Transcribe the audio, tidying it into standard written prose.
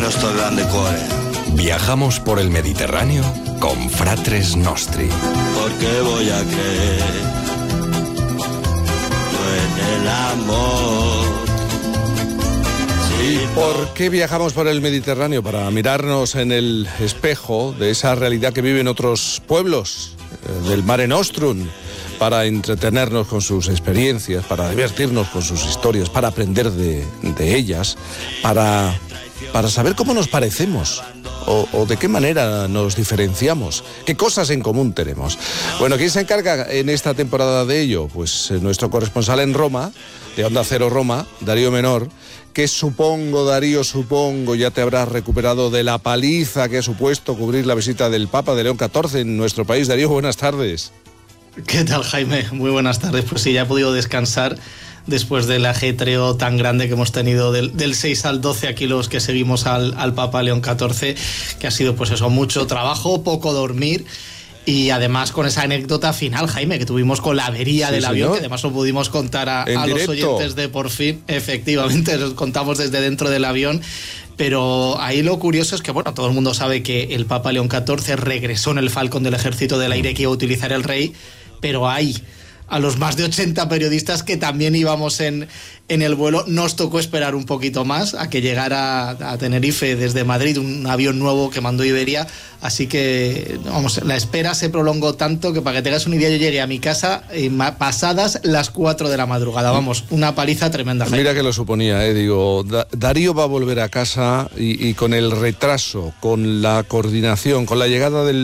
nostro grande cuore. Viajamos por el Mediterráneo con Fratres Nostri. Porque voy a creer en el amor. ¿Y por qué viajamos por el Mediterráneo? Para mirarnos en el espejo de esa realidad que viven otros pueblos del Mare Nostrum, para entretenernos con sus experiencias, para divertirnos con sus historias, para aprender de ellas, para saber cómo nos parecemos o de qué manera nos diferenciamos, qué cosas en común tenemos. Bueno, ¿quién se encarga en esta temporada de ello? Pues nuestro corresponsal en Roma, de Onda Cero Roma, Darío Menor, que supongo, Darío, ya te habrás recuperado de la paliza que ha supuesto cubrir la visita del Papa de León XIV en nuestro país. Darío, buenas tardes. ¿Qué tal, Jaime? Muy buenas tardes. Pues sí, ya he podido descansar después del ajetreo tan grande que hemos tenido del 6 al 12 aquí los que seguimos al Papa León XIV, que ha sido pues eso, mucho trabajo, poco dormir. Y además con esa anécdota final, Jaime, que tuvimos con la avería del avión, que además lo pudimos contar a los oyentes de Por Fin. Efectivamente, los contamos desde dentro del avión. Pero ahí lo curioso es que, bueno, todo el mundo sabe que el Papa León XIV regresó en el Falcon del Ejército del Aire que iba a utilizar el rey, pero hay a los más de 80 periodistas que también íbamos en el vuelo, nos tocó esperar un poquito más a que llegara a Tenerife desde Madrid un avión nuevo que mandó Iberia, así que vamos, la espera se prolongó tanto que, para que tengas una idea, yo llegué a mi casa pasadas las 4 de la madrugada, vamos, una paliza tremenda. Mira que lo suponía, digo, Darío va a volver a casa y con el retraso, con la coordinación, con la llegada del